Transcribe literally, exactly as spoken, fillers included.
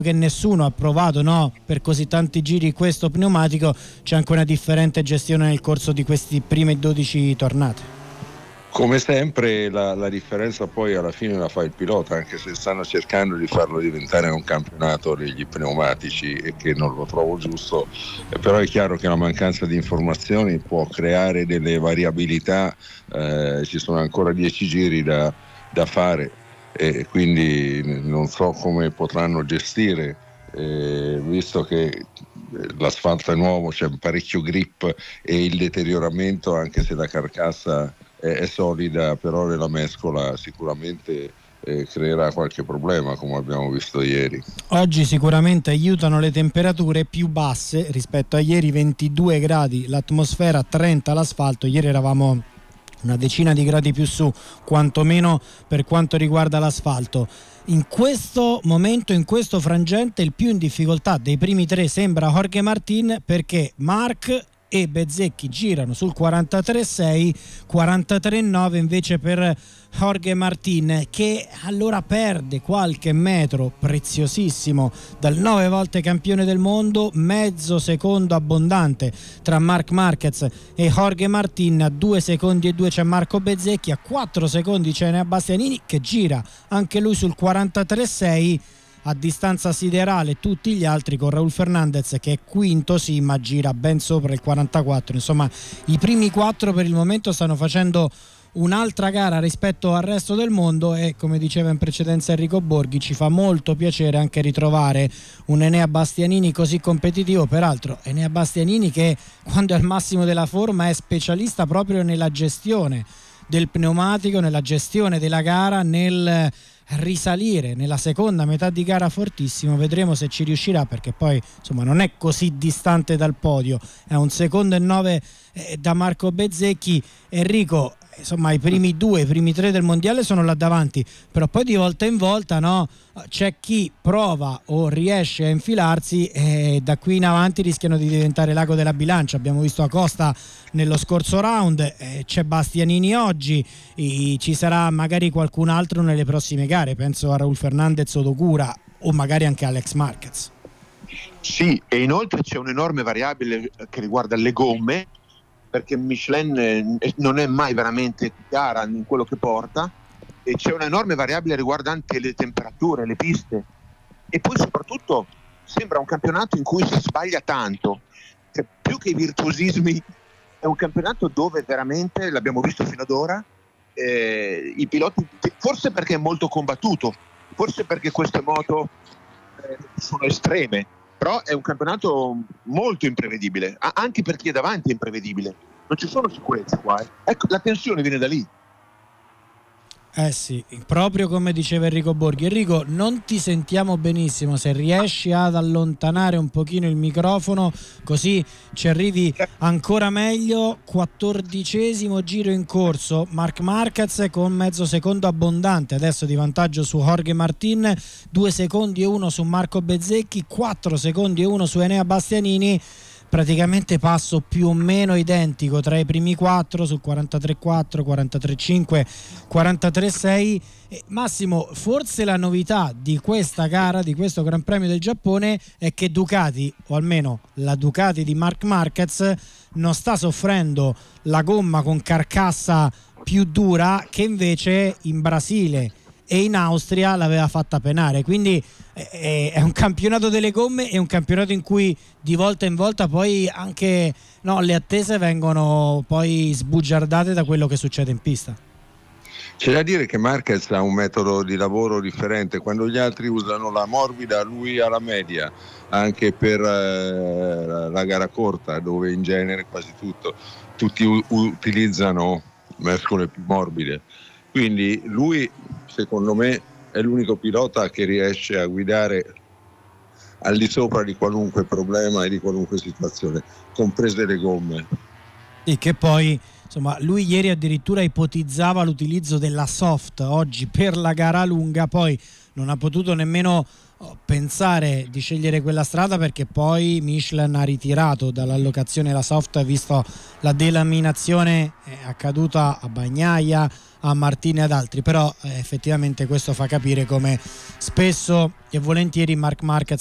che nessuno ha provato, no, per così tanti giri questo pneumatico, c'è anche una differente gestione nel corso di questi prime dodici tornate. Come sempre la, la differenza poi alla fine la fa il pilota, anche se stanno cercando di farlo diventare un campionato degli pneumatici, e che non lo trovo giusto, eh, però è chiaro che la mancanza di informazioni può creare delle variabilità, eh, ci sono ancora dieci giri da, da fare, e quindi non so come potranno gestire, eh, visto che l'asfalto è nuovo, c'è parecchio grip e il deterioramento, anche se la carcassa è solida, però nella mescola sicuramente eh, creerà qualche problema, come abbiamo visto ieri. Oggi sicuramente aiutano le temperature più basse rispetto a ieri, ventidue gradi l'atmosfera, trenta l'asfalto. Ieri eravamo una decina di gradi più su, quantomeno per quanto riguarda l'asfalto. In questo momento, in questo frangente, il più in difficoltà dei primi tre sembra Jorge Martin, perché Marc e Bezzecchi girano sul quarantatré sei, quarantatré nove invece per Jorge Martin, che allora perde qualche metro preziosissimo dal nove volte campione del mondo, mezzo secondo abbondante tra Marc Marquez e Jorge Martin. A due secondi e due c'è Marco Bezzecchi, a quattro secondi c'è Enea Bastianini che gira anche lui sul quarantatré sei. A distanza siderale tutti gli altri, con Raúl Fernández che è quinto sì, ma gira ben sopra il quarantaquattro. Insomma, i primi quattro per il momento stanno facendo un'altra gara rispetto al resto del mondo, e come diceva in precedenza Enrico Borghi, ci fa molto piacere anche ritrovare un Enea Bastianini così competitivo. Peraltro Enea Bastianini che, quando è al massimo della forma, è specialista proprio nella gestione del pneumatico, nella gestione della gara, nel risalire nella seconda metà di gara fortissimo. Vedremo se ci riuscirà, perché poi insomma non è così distante dal podio, è un secondo e nove eh, da Marco Bezzecchi. Enrico, insomma i primi due, i primi tre del mondiale sono là davanti, però poi di volta in volta, no, c'è chi prova o riesce a infilarsi e da qui in avanti rischiano di diventare l'ago della bilancia. Abbiamo visto Acosta nello scorso round, eh, c'è Bastianini oggi, e ci sarà magari qualcun altro nelle prossime gare, penso a Raúl Fernández o Dogura o magari anche Alex Marquez. Sì, e inoltre c'è un'enorme variabile che riguarda le gomme, perché Michelin non è mai veramente chiara in quello che porta, e c'è un'enorme variabile riguardante le temperature, le piste, e poi soprattutto sembra un campionato in cui si sbaglia tanto, cioè, più che i virtuosismi è un campionato dove veramente, l'abbiamo visto fino ad ora, eh, i piloti, forse perché è molto combattuto, forse perché queste moto eh, sono estreme, però è un campionato molto imprevedibile, anche per chi è davanti è imprevedibile, non ci sono sicurezze qua, eh. Ecco, la tensione viene da lì. Eh sì, proprio come diceva Enrico Borghi. Enrico, non ti sentiamo benissimo, se riesci ad allontanare un pochino il microfono così ci arrivi ancora meglio. Quattordicesimo giro in corso, Marc Marquez con mezzo secondo abbondante adesso di vantaggio su Jorge Martin, due secondi e uno su Marco Bezzecchi, quattro secondi e uno su Enea Bastianini. Praticamente passo più o meno identico tra i primi quattro sul quarantatré quattro, quarantatré cinque, quarantatré sei. E Massimo, forse la novità di questa gara, di questo Gran Premio del Giappone, è che Ducati, o almeno la Ducati di Marc Marquez, non sta soffrendo la gomma con carcassa più dura che invece in Brasile e in Austria l'aveva fatta penare. Quindi è un campionato delle gomme, è un campionato in cui di volta in volta poi anche no, le attese vengono poi sbugiardate da quello che succede in pista. C'è da dire che Marquez ha un metodo di lavoro differente. Quando gli altri usano la morbida, lui ha la media, anche per eh, la gara corta, dove in genere quasi tutto tutti u- utilizzano mescole più morbide. Quindi lui, secondo me, è l'unico pilota che riesce a guidare al di sopra di qualunque problema e di qualunque situazione, comprese le gomme. E che poi, insomma, lui ieri addirittura ipotizzava l'utilizzo della soft oggi per la gara lunga, poi non ha potuto nemmeno pensare di scegliere quella strada, perché poi Michelin ha ritirato dall'allocazione la soft, visto la delaminazione è accaduta a Bagnaia, a Martini e ad altri, però eh, effettivamente questo fa capire come spesso e volentieri Marc Marquez